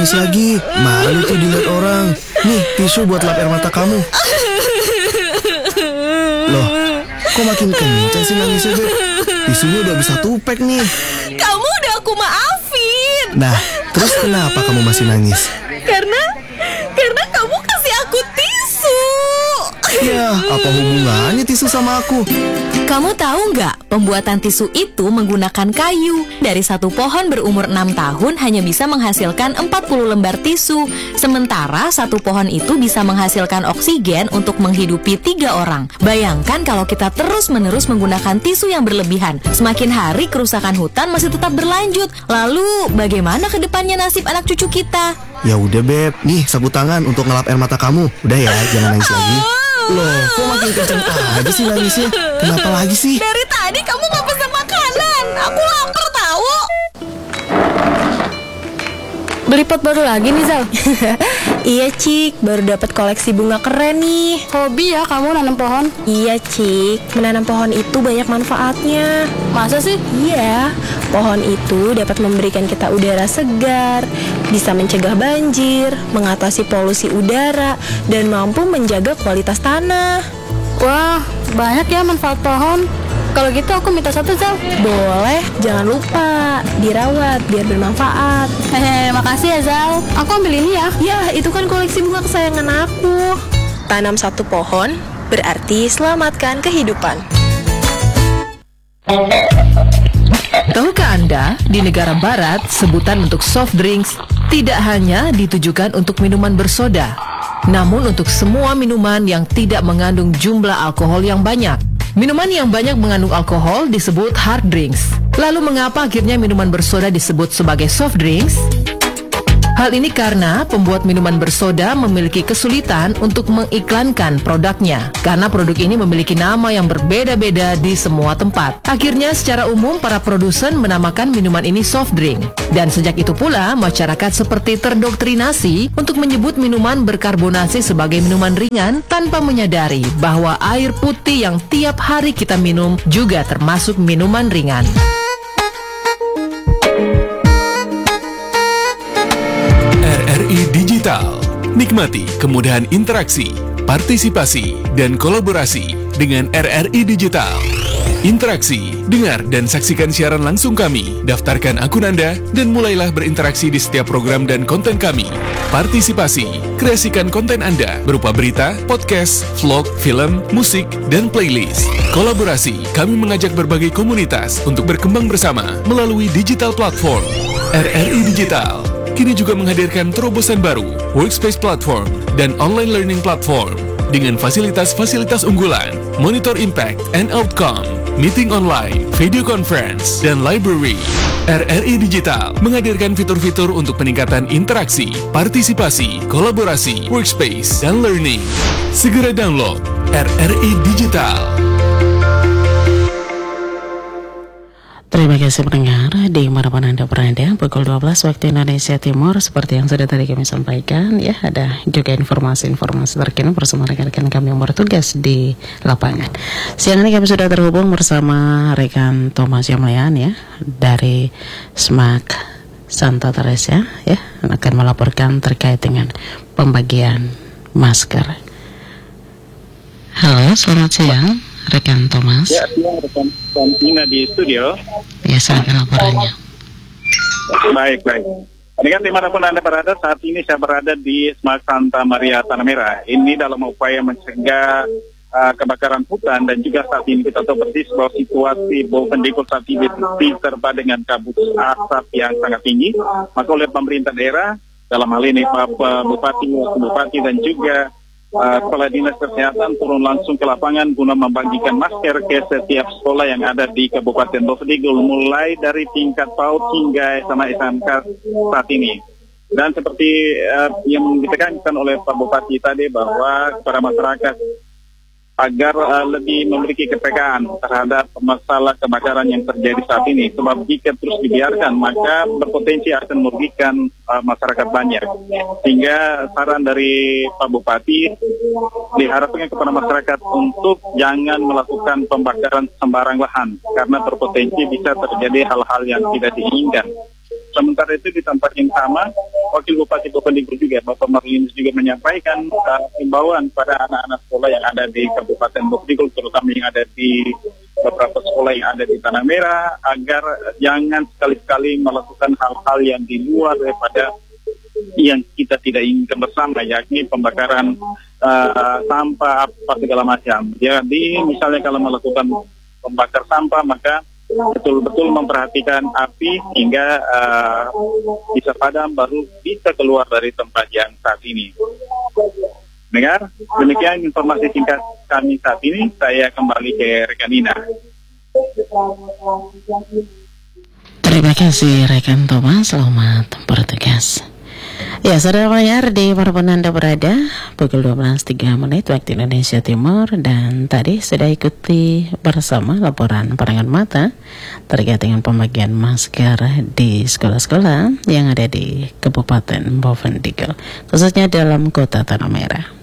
nangis lagi. Malu tuh dilihat orang. Nih, tisu buat lap air mata kamu. Loh, kok makin kencang sih nangisnya, Beb? Tisunya udah bisa tupek nih. Kamu udah aku maafin. Nah, terus kenapa kamu masih nangis? Karena kamu kasih aku tisu. Ya, apa hubungannya tisu sama aku? Kamu tahu nggak, pembuatan tisu itu menggunakan kayu. Dari satu pohon berumur 6 tahun hanya bisa menghasilkan 40 lembar tisu. Sementara satu pohon itu bisa menghasilkan oksigen untuk menghidupi 3 orang. Bayangkan kalau kita terus-menerus menggunakan tisu yang berlebihan. Semakin hari kerusakan hutan masih tetap berlanjut. Lalu bagaimana ke depannya nasib anak cucu kita? Ya udah, Beb. Nih, sapu tangan untuk ngelap air mata kamu. Udah ya, jangan nangis lagi. Loh, kok makin kencang aja sih nangisnya? Kenapa lagi sih? Dari tadi kamu gak pesan makanan. Aku lapar tahu. Beli pot baru lagi nih, Zal? Iya, Cik, baru dapat koleksi bunga keren nih. Hobi ya kamu nanam pohon? Iya, Cik, menanam pohon itu banyak manfaatnya. Masa sih? Iya, pohon itu dapat memberikan kita udara segar, bisa mencegah banjir, mengatasi polusi udara, dan mampu menjaga kualitas tanah. Wah, banyak ya manfaat pohon. Kalau gitu aku minta satu, Zal. Boleh, jangan lupa dirawat biar bermanfaat. Makasih ya, Zal. Aku ambil ini ya. Ya, itu kan koleksi bunga kesayangan aku. Tanam satu pohon berarti selamatkan kehidupan. Tahukah Anda, di negara barat, sebutan untuk soft drinks tidak hanya ditujukan untuk minuman bersoda, namun untuk semua minuman yang tidak mengandung jumlah alkohol yang banyak. Minuman yang banyak mengandung alkohol disebut hard drinks. Lalu mengapa akhirnya minuman bersoda disebut sebagai soft drinks? Hal ini karena pembuat minuman bersoda memiliki kesulitan untuk mengiklankan produknya, karena produk ini memiliki nama yang berbeda-beda di semua tempat. Akhirnya secara umum para produsen menamakan minuman ini soft drink. Dan sejak itu pula masyarakat seperti terdoktrinasi untuk menyebut minuman berkarbonasi sebagai minuman ringan tanpa menyadari bahwa air putih yang tiap hari kita minum juga termasuk minuman ringan. RRI Digital. Nikmati kemudahan interaksi, partisipasi, dan kolaborasi dengan RRI Digital. Interaksi, dengar dan saksikan siaran langsung kami, daftarkan akun Anda, dan mulailah berinteraksi di setiap program dan konten kami. Partisipasi, kreasikan konten Anda berupa berita, podcast, vlog, film, musik, dan playlist. Kolaborasi, kami mengajak berbagai komunitas untuk berkembang bersama melalui digital platform. RRI Digital kini juga menghadirkan terobosan baru, workspace platform, dan online learning platform dengan fasilitas-fasilitas unggulan, monitor impact and outcome, meeting online, video conference, dan library. RRI Digital menghadirkan fitur-fitur untuk peningkatan interaksi, partisipasi, kolaborasi, workspace, dan learning. Segera download RRI Digital. Terima kasih pendengar di manapun Anda berada. Pukul 12 waktu Indonesia Timur. Seperti yang sudah tadi kami sampaikan, ya, ada juga informasi-informasi terkini bersama rekan-rekan kami yang bertugas di lapangan. Siang ini kami sudah terhubung bersama rekan Thomas Yamlian, ya, dari SMAK Santa Teresa, ya, akan melaporkan terkait dengan pembagian masker. Halo, selamat siang rekan Thomas. Ya, siang rekan Tina di studio. Ya, silakan laporannya. Baik. Dengan dimanapun Anda berada, saat ini saya berada di SMAK Santa Maria Tanah Merah. Ini dalam upaya mencegah kebakaran hutan, dan juga saat ini kita tahu persis bahwa situasi bau pendikul saat ini disertai dengan kabut asap yang sangat tinggi. Maka oleh pemerintah daerah, dalam hal ini Pak Bupati dan juga Kepala Dinas Kesehatan turun langsung ke lapangan guna membagikan masker ke setiap sekolah yang ada di Kabupaten Bovendigul, mulai dari tingkat PAUD hingga SMA SMK saat ini. Dan seperti yang ditekankan oleh Pak Bupati tadi, bahwa kepada masyarakat agar lebih memiliki kepekaan terhadap masalah kebakaran yang terjadi saat ini. Sebab jika terus dibiarkan, maka berpotensi akan merugikan masyarakat banyak. Sehingga saran dari Pak Bupati diharapkan kepada masyarakat untuk jangan melakukan pembakaran sembarang lahan, karena berpotensi bisa terjadi hal-hal yang tidak diinginkan. Sementara itu di tempat yang sama, Wakil Bupati Bovendigul juga, Bapak Marlinus juga menyampaikan himbauan pada anak-anak sekolah yang ada di Kabupaten Bovendigul, terutama yang ada di beberapa sekolah yang ada di Tanah Merah, agar jangan sekali-sekali melakukan hal-hal yang di luar daripada yang kita tidak inginkan bersama, yakni pembakaran sampah apa segala macam. Jadi misalnya kalau melakukan pembakar sampah, maka betul-betul memperhatikan api hingga bisa padam, baru bisa keluar dari tempat yang saat ini. Dengar, demikian informasi singkat kami saat ini. Saya kembali ke rekan Nina. Terima kasih rekan Thomas, selamat bertugas. Ya, saudara pendengar, di manapun Anda berada, pukul 12.03 waktu Indonesia Timur, dan tadi sudah ikuti bersama laporan pandangan mata terkait dengan pembagian masker di sekolah-sekolah yang ada di Kabupaten Bovendigul, khususnya dalam kota Tanah Merah.